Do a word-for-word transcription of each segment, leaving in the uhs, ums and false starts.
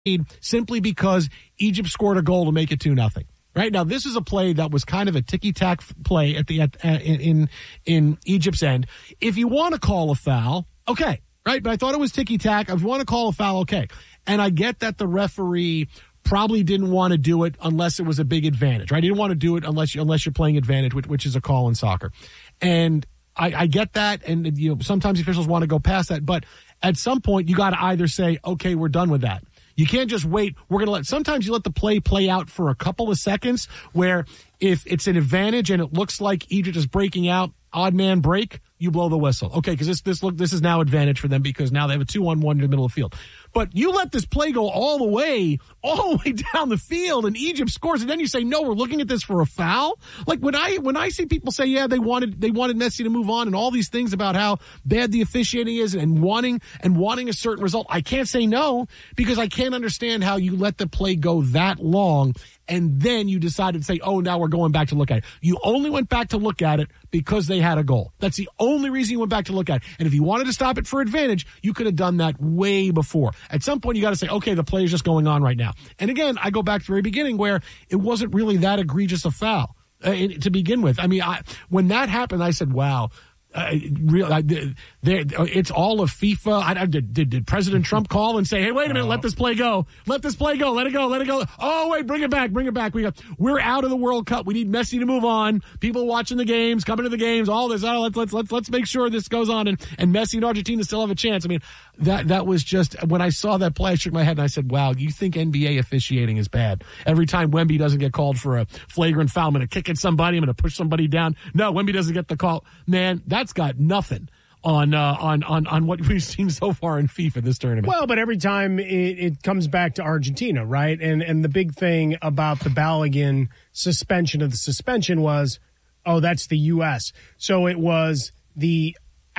simply because Egypt scored a goal to make it two nothing. Right now, this is a play that was kind of a ticky-tack play at the at, uh, in in Egypt's end. If you want to call a foul, okay, right? But I thought it was ticky-tack. If you want to call a foul, okay. And I get that the referee probably didn't want to do it unless it was a big advantage, right? He didn't want to do it unless you, unless you're playing advantage, which, which is a call in soccer. And I, I get that, and you know sometimes officials want to go past that, but at some point you got to either say, okay, we're done with that. You can't just wait. We're going to let, sometimes you let the play play out for a couple of seconds where if it's an advantage and it looks like Egypt is breaking out, odd man break, you blow the whistle. Okay, because this, this look, this is now advantage for them because now they have a two on one in the middle of the field. But you let this play go all the way, all the way down the field, and Egypt scores, and then you say, no, we're looking at this for a foul? Like, when I when I see people say, yeah, they wanted they wanted Messi to move on and all these things about how bad the officiating is and wanting and wanting a certain result, I can't say no because I can't understand how you let the play go that long and then you decided to say, oh, now we're going back to look at it. You only went back to look at it because they had a goal. That's the only reason you went back to look at it. And if you wanted to stop it for advantage, you could have done that way before. At some point, you got to say, okay, the play is just going on right now. And again, I go back to the very beginning where it wasn't really that egregious a foul uh, to begin with. I mean, I, when that happened, I said, wow. Uh, real, uh, it's all of FIFA. I, I, did, did, did President Trump call and say, hey, wait a minute, let this play go. Let this play go. Let it go. Let it go. Oh, wait, bring it back. Bring it back. We got, we're out of the World Cup. We need Messi to move on. People watching the games, coming to the games, all this. Oh, let's, let's, let's, let's make sure this goes on. And, and Messi and Argentina still have a chance. I mean, that, that was just, when I saw that play, I shook my head and I said, wow, you think N B A officiating is bad? Every time Wemby doesn't get called for a flagrant foul, I'm going to kick at somebody. I'm going to push somebody down. No, Wemby doesn't get the call. Man, that's got nothing on uh, on on on what we've seen so far in FIFA this tournament. Well, but every time it, it comes back to Argentina, right? And and the big thing about the Balogun suspension of the suspension was, oh, that's the U S. So it was the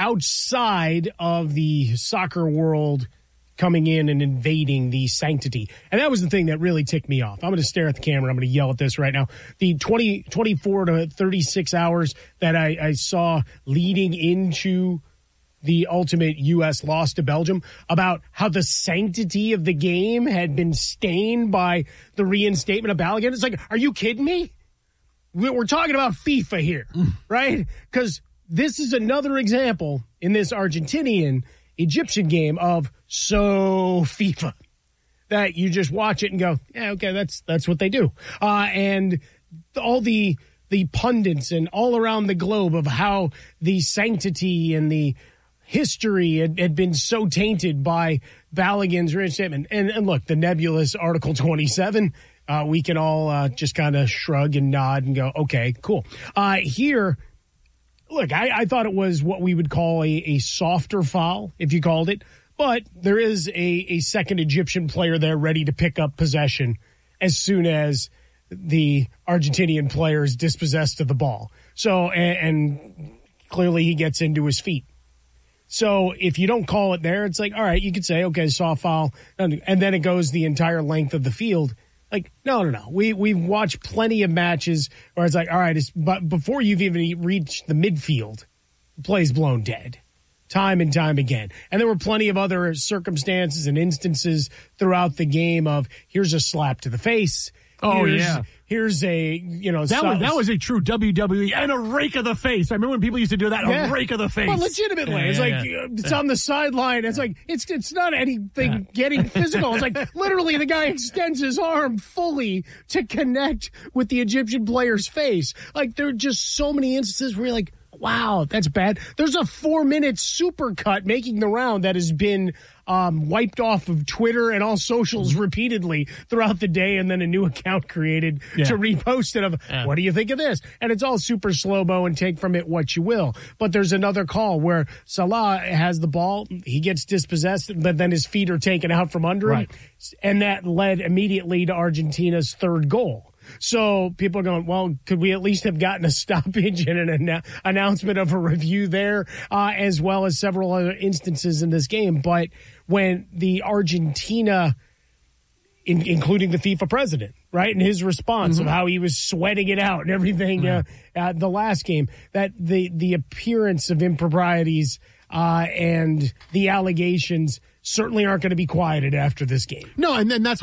outside of the soccer world coming in and invading the sanctity. And that was the thing that really ticked me off. I'm going to stare at the camera. I'm going to yell at this right now. The twenty, twenty-four to thirty-six hours that I, I saw leading into the ultimate U S loss to Belgium about how the sanctity of the game had been stained by the reinstatement of Balogun. It's like, are you kidding me? We're talking about FIFA here, right? Because this is another example in this Argentinian Egyptian game of so FIFA that you just watch it and go, yeah, okay, that's that's what they do. Uh, and all the the pundits and all around the globe of how the sanctity and the history had, had been so tainted by Balogun's reinstatement. And, and look, the nebulous Article twenty-seven, uh, we can all uh, just kind of shrug and nod and go, okay, cool. Uh, here, look, I, I thought it was what we would call a, a softer foul, if you called it. But there is a, a second Egyptian player there ready to pick up possession as soon as the Argentinian player is dispossessed of the ball. So, and, and clearly he gets into his feet. So if you don't call it there, it's like, all right, you could say, okay, soft foul, and, and then it goes the entire length of the field. Like, no, no, no. We, we've watched plenty of matches where it's like, all right, it's, but before you've even reached the midfield, the play's blown dead. Time and time again. And there were plenty of other circumstances and instances throughout the game of here's a slap to the face. Oh, here's, yeah. Here's a, you know. That, so, was, that was a true W W E and a rake of the face. I remember when people used to do that, yeah. a rake of the face. Well, legitimately. Yeah, it's yeah, like, yeah. it's on the sideline. It's like, it's it's not anything yeah. getting physical. It's like, literally, the guy extends his arm fully to connect with the Egyptian player's face. Like, there are just so many instances where you're like, wow, that's bad. There's a four-minute supercut making the round that has been um, wiped off of Twitter and all socials repeatedly throughout the day, and then a new account created yeah. to repost it of, yeah. what do you think of this? And it's all super slow-mo and take from it what you will. But there's another call where Salah has the ball, he gets dispossessed, but then his feet are taken out from under right. him, and that led immediately to Argentina's third goal. So people are going, well, could we at least have gotten a stoppage and an annou- announcement of a review there, uh, as well as several other instances in this game? But when the Argentina, in, including the FIFA president, right, and his response mm-hmm. of how he was sweating it out and everything yeah. uh, uh, the last game, that the, the appearance of improprieties uh, and the allegations certainly aren't going to be quieted after this game. No, and then that's